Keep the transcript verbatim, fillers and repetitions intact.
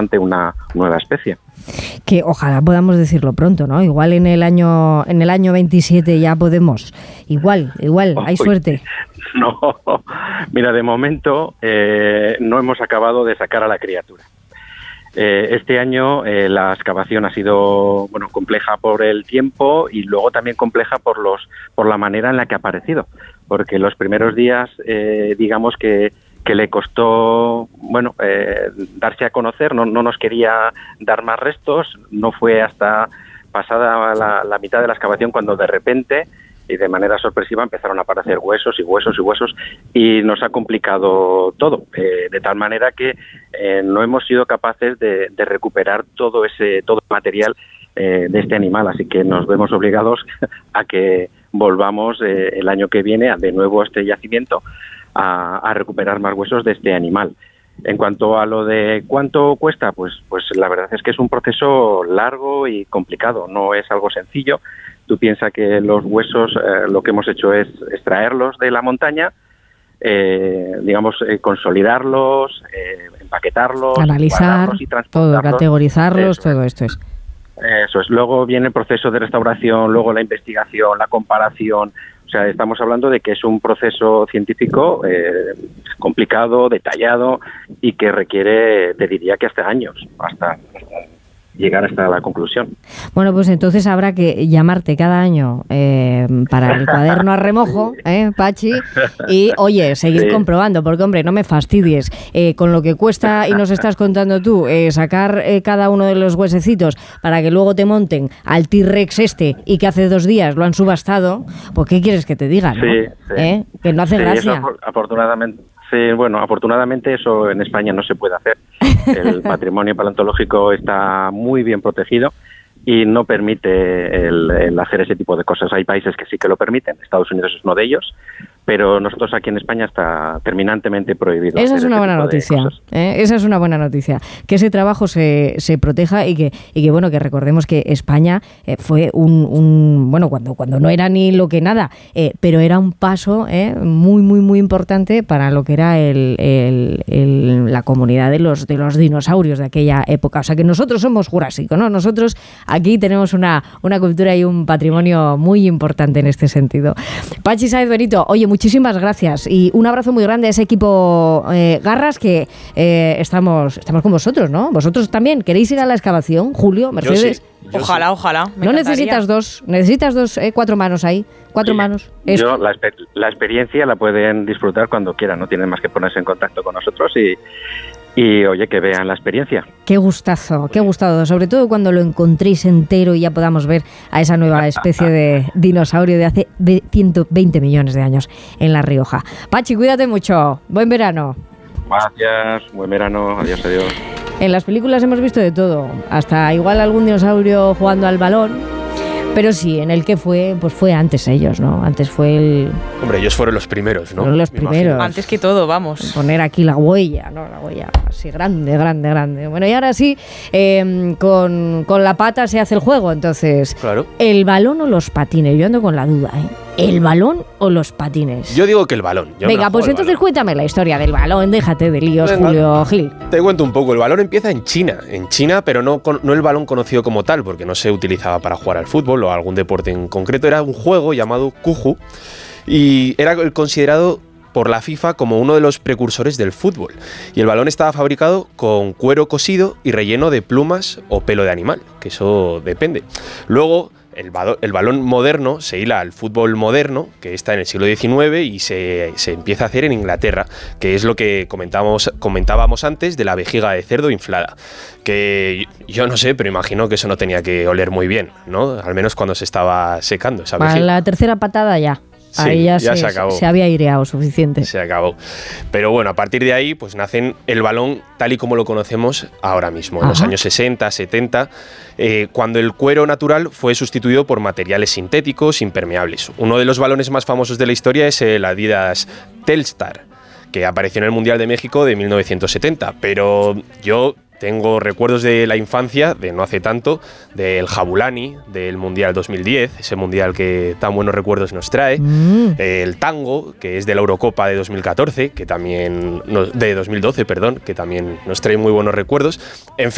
ante una nueva especie. Que ojalá podamos decirlo pronto, ¿no? Igual en el año en el año veintisiete ya podemos. Igual, igual, hay Uy, suerte. No, mira, de momento eh, no hemos acabado de sacar a la criatura. Eh, este año eh, la excavación ha sido, bueno, compleja por el tiempo y luego también compleja por los por la manera en la que ha aparecido, porque los primeros días, eh, digamos que que le costó, bueno, eh, darse a conocer, no, no nos quería dar más restos, no fue hasta pasada la, la mitad de la excavación cuando de repente y de manera sorpresiva empezaron a aparecer huesos y huesos y huesos y nos ha complicado todo, eh, de tal manera que eh, no hemos sido capaces de, de recuperar todo ese todo el material eh, de este animal, así que nos vemos obligados a que volvamos eh, el año que viene a, de nuevo a este yacimiento a, a recuperar más huesos de este animal. En cuanto a lo de cuánto cuesta, pues, pues la verdad es que es un proceso largo y complicado, no es algo sencillo. Tú piensas que los huesos, eh, lo que hemos hecho es extraerlos de la montaña, eh, digamos, eh, consolidarlos, eh, empaquetarlos, analizar, y transportarlos, todo, categorizarlos, eso, todo esto es. Eso es. Luego viene el proceso de restauración, luego la investigación, la comparación. O sea, estamos hablando de que es un proceso científico eh, complicado, detallado y que requiere, te diría que hasta años, hasta, hasta llegar hasta la conclusión. Bueno, pues entonces habrá que llamarte cada año eh, para el cuaderno a remojo, ¿eh, Pachi? Y, oye, seguir sí. comprobando, porque, hombre, no me fastidies. Eh, con lo que cuesta, y nos estás contando tú, eh, sacar eh, cada uno de los huesecitos para que luego te monten al T-Rex este y que hace dos días lo han subastado, pues, ¿qué quieres que te diga, no? Sí, sí. ¿Eh? Que no hace sí, gracia. Eso, afortunadamente... Sí, bueno, afortunadamente eso en España no se puede hacer. El patrimonio paleontológico está muy bien protegido y no permite el, el hacer ese tipo de cosas. Hay países que sí que lo permiten, Estados Unidos es uno de ellos, pero nosotros aquí en España está terminantemente prohibido. Esa es una buena noticia, ¿eh? Esa es una buena noticia, que ese trabajo se, se proteja y que, y que, bueno, que recordemos que España eh, fue un, un, bueno, cuando, cuando no era ni lo que nada, eh, pero era un paso eh, muy, muy, muy importante para lo que era el, el, el, la comunidad de los, de los dinosaurios de aquella época. O sea que nosotros somos Jurásico, ¿no? Nosotros aquí tenemos una, una cultura y un patrimonio muy importante en este sentido. Pachi Sáez Benito, oye, muchísimas gracias y un abrazo muy grande a ese equipo eh, Garras que eh, estamos, estamos con vosotros, ¿no? ¿Vosotros también queréis ir a la excavación, Julio, Mercedes? Yo sí, yo ojalá, sí. ojalá. Me no encantaría. necesitas dos, necesitas dos, eh, cuatro manos ahí, cuatro sí, manos. Yo, la, la experiencia la pueden disfrutar cuando quieran, no tienen más que ponerse en contacto con nosotros y Y, oye, que vean la experiencia. Qué gustazo, qué gustado. Sobre todo cuando lo encontréis entero y ya podamos ver a esa nueva especie de dinosaurio de hace ciento veinte millones de años en La Rioja. Pachi, cuídate mucho. Buen verano. Gracias, buen verano. Adiós, adiós. En las películas hemos visto de todo. Hasta igual algún dinosaurio jugando al balón. Pero sí, en el que fue, pues fue antes ellos, ¿no? Antes fue el... Hombre, ellos fueron los primeros, ¿no? Fueron los primeros. Antes que todo, vamos. Poner aquí la huella, ¿no? La huella así grande, grande, grande. Bueno, y ahora sí, eh, con, con la pata se hace el juego, entonces... Claro. ¿El balón o los patines? Yo ando con la duda, ¿eh? ¿El balón o los patines? Yo digo que el balón. Yo Venga, pues entonces balón. Cuéntame la historia del balón. Déjate de líos, Venga, Julio Gil. Te cuento un poco. El balón empieza en China. En China, pero no, no el balón conocido como tal, porque no se utilizaba para jugar al fútbol o algún deporte en concreto. Era un juego llamado Kuju y era considerado por la FIFA como uno de los precursores del fútbol. Y el balón estaba fabricado con cuero cosido y relleno de plumas o pelo de animal, que eso depende. Luego... El, bado, el balón moderno se hila al fútbol moderno, que está en el siglo diecinueve y se, se empieza a hacer en Inglaterra, que es lo que comentábamos, comentábamos antes de la vejiga de cerdo inflada. Que yo no sé, pero imagino que eso no tenía que oler muy bien, ¿no? Al menos cuando se estaba secando esa vejiga. Para la tercera patada ya. Sí, ahí ya, ya se, se acabó. Se había aireado suficiente. Se acabó. Pero bueno, a partir de ahí pues nacen el balón tal y como lo conocemos ahora mismo, en Ajá. los años sesenta, setenta, eh, cuando el cuero natural fue sustituido por materiales sintéticos impermeables. Uno de los balones más famosos de la historia es el Adidas Telstar, que apareció en el Mundial de México de mil novecientos setenta, pero yo... Tengo recuerdos de la infancia, de no hace tanto, del Jabulani, del Mundial dos mil diez, ese Mundial que tan buenos recuerdos nos trae, mm. el tango, que es de la Eurocopa de dos mil catorce, que también nos, de dos mil doce, perdón, que también nos trae muy buenos recuerdos. En fin,